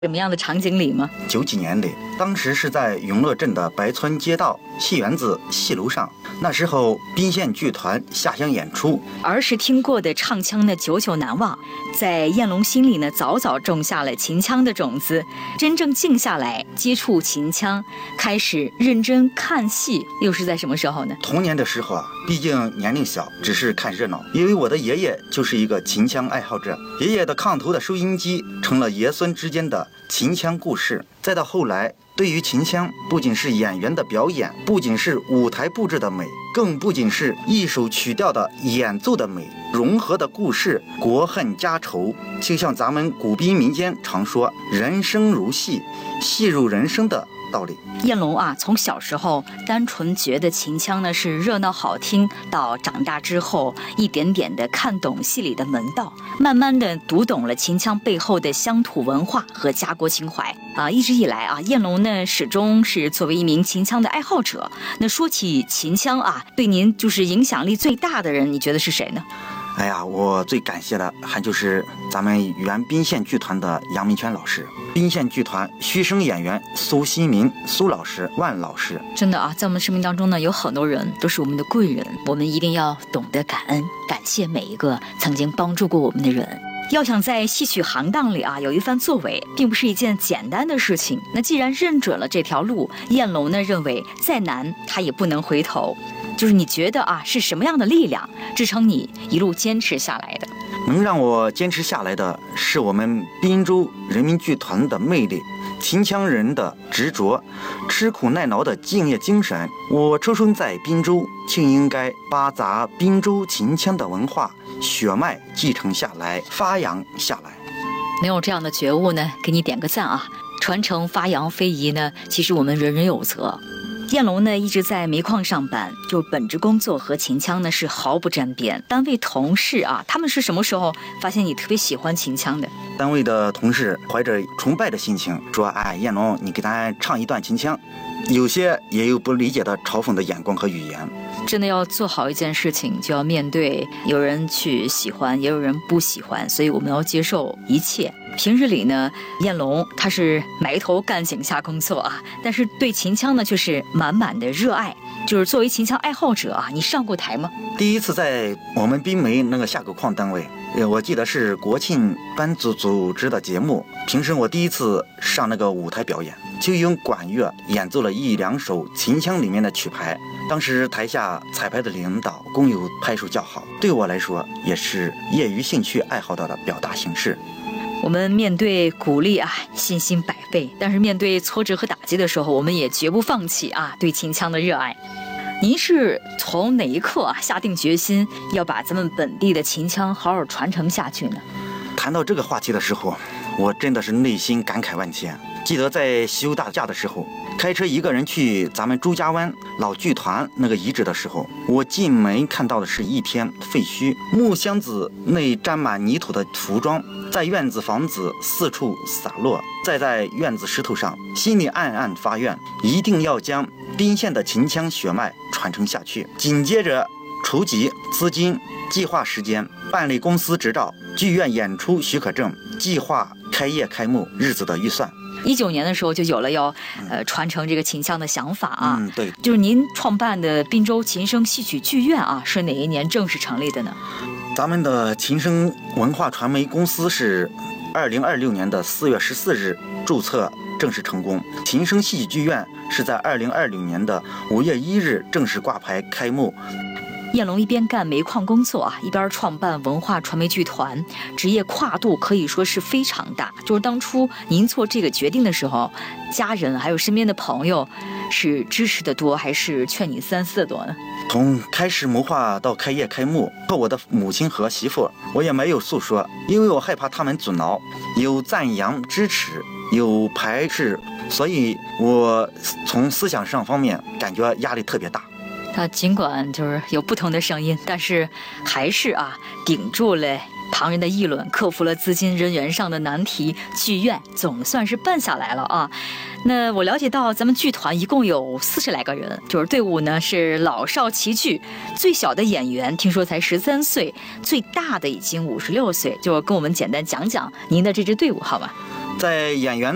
什么样的场景里吗 ？90年里，当时是在永乐镇的白村街道戏园子戏楼上，那时候宾县剧团下乡演出， 儿时听过的唱腔呢，久久难忘，在彦龙心里呢，早早种下了秦腔的种子。真正静下来接触秦腔，开始认真看戏，又是在什么时候呢？ 童年的时候啊，毕竟年龄小，只是看热闹。因为我的爷爷就是一个秦腔爱好者，爷爷的炕头的收音机成了爷孙之间的秦腔故事。再到后来，对于秦腔，不仅是演员的表演，不仅是舞台布置的美，更不仅是一首曲调的演奏的美，融合的故事，国恨家仇，就像咱们古逼民间常说人生如戏，戏如人生的道理。 彦龙啊，从小时候单纯觉得秦腔呢是热闹好听，到长大之后一点点的看懂戏里的门道，慢慢的读懂了秦腔背后的乡土文化和家国情怀啊。一直以来啊，彦龙呢始终是作为一名秦腔的爱好者。那说起秦腔啊，对您就是影响力最大的人，你觉得是谁呢？ 哎呀，我最感谢的还就是咱们原宾县剧团的杨明全老师，宾县剧团虚声演员苏新民、苏老师、万老师。 真的啊，在我们生命当中呢，有很多人都是我们的贵人，我们一定要懂得感恩，感谢每一个曾经帮助过我们的人。要想在戏曲行当里啊有一番作为，并不是一件简单的事情。那既然认准了这条路，彦龙呢认为再难他也不能回头。就是你觉得啊，是什么样的力量支撑你一路坚持下来的？ 能让我坚持下来的是我们滨州人民剧团的魅力，秦腔人的执着，吃苦耐劳的敬业精神。我出生在滨州，就应该把咱滨州秦腔的文化血脉继承下来，发扬下来。 能有这样的觉悟呢，给你点个赞啊！传承发扬非遗呢，其实我们人人有责。彦龙呢一直在煤矿上班，就本职工作和秦腔呢是毫不沾边。单位同事啊，他们是什么时候发现你特别喜欢秦腔的？ 单位的同事怀着崇拜的心情说：“哎，彦龙，你给咱唱一段秦腔。”有些也有不理解的嘲讽的眼光和语言。 真的要做好一件事情，就要面对有人去喜欢，也有人不喜欢，所以我们要接受一切。平日里呢，彦龙他是埋头干井下工作啊，但是对秦腔呢却是满满的热爱。就是作为秦腔爱好者啊，你上过台吗？ 第一次在我们滨煤那个下狗矿单位，我记得是国庆班组织的节目，平时我第一次上那个舞台表演，就用管乐演奏了1、2首秦腔里面的曲牌。当时台下彩排的领导共有拍手叫好，对我来说也是业余兴趣爱好的表达形式。 我们面对鼓励啊，信心100倍；但是面对挫折和打击的时候，我们也绝不放弃啊对秦腔的热爱。您是从哪一刻啊下定决心要把咱们本地的秦腔好好传承下去呢？ 谈到这个话题的时候，我真的是内心感慨万千。记得在休大假的时候，开车一个人去咱们朱家湾老剧团那个遗址的时候，我进门看到的是一片废墟，木箱子内沾满泥土的服装在院子房子四处洒落，再在院子石头上，心里暗暗发愿，一定要将宾县的秦腔血脉传承下去。紧接着筹集资金，计划时间，办理公司执照、剧院演出许可证，计划开业开幕日子的预算。 19年的时候就有了要传承这个秦腔的想法啊。 对， 就是您创办的滨州秦声戏曲剧院啊，是哪一年正式成立的呢？ 咱们的秦声文化传媒公司是2026年的4月14日注册正式成功，秦声戏曲剧院是在2020年的5月1日正式挂牌开幕。 彦龙一边干煤矿工作啊，一边创办文化传媒剧团，职业跨度可以说是非常大。就是当初您做这个决定的时候，家人还有身边的朋友是支持的多，还是劝你3思的多呢？ 从开始谋划到开业开幕，和我的母亲和媳妇，我也没有诉说，因为我害怕他们阻挠，有赞扬支持，有排斥，所以我从思想上方面感觉压力特别大。 他尽管就是有不同的声音，但是还是顶住了旁人的议论，克服了资金人员上的难题，剧院总算是办下来了啊。那我了解到咱们剧团一共有40来个人，就是队伍呢是老少齐聚，最小的演员听说才13岁，最大的已经56岁。就跟我们简单讲讲您的这支队伍好吧？ 在演员